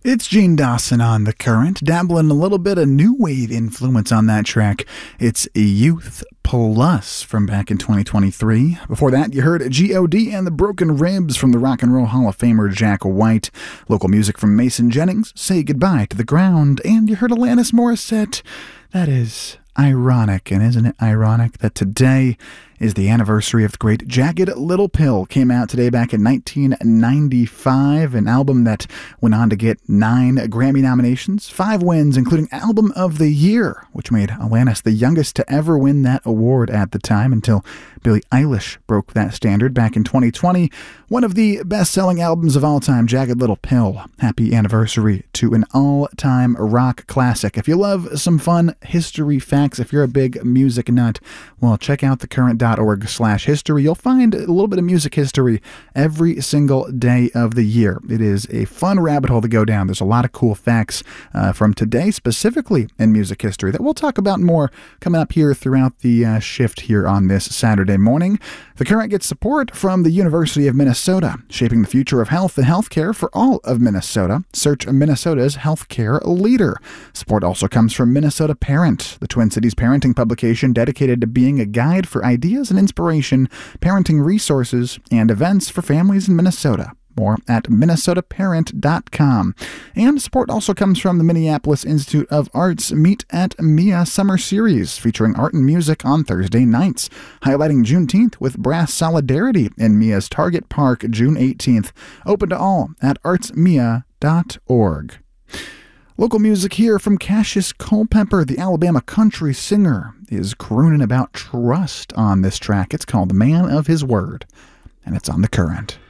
It's Gene Dawson on The Current, dabbling a little bit of new wave influence on that track. It's Youth Plus from back in 2023. Before that, you heard G.O.D. and the Broken Ribs from the Rock and Roll Hall of Famer Jack White. Local music from Mason Jennings, Say Goodbye to the Ground. And you heard Alanis Morissette. That is ironic, and isn't it ironic that today is the anniversary of the great Jagged Little Pill. Came out today back in 1995, an album that went on to get 9 Grammy nominations, 5 wins, including Album of the Year, which made Alanis the youngest to ever win that award at the time until Billie Eilish broke that standard back in 2020. One of the best-selling albums of all time, Jagged Little Pill. Happy anniversary to an all-time rock classic. If you love some fun history facts, if you're a big music nut, well, check out thecurrent.org/history. You'll find a little bit of music history every single day of the year. It is a fun rabbit hole to go down. There's a lot of cool facts from today, specifically in music history, that we'll talk about more coming up here throughout the shift here on this Saturday morning. The Current gets support from the University of Minnesota, shaping the future of health and healthcare for all of Minnesota. Search Minnesota's healthcare leader. Support also comes from Minnesota Parent, the Twin Cities parenting publication dedicated to being a guide for ideas and inspiration, parenting resources, and events for families in Minnesota. More at minnesotaparent.com. And support also comes from the Minneapolis Institute of Art's Meet at Mia Summer Series, featuring art and music on Thursday nights, highlighting Juneteenth with Brass Solidarity in Mia's Target Park June 18th. Open to all at artsmia.org. Local music here from Cassius Culpepper, the Alabama country singer, is crooning about trust on this track. It's called Man of His Word, and it's on The Current.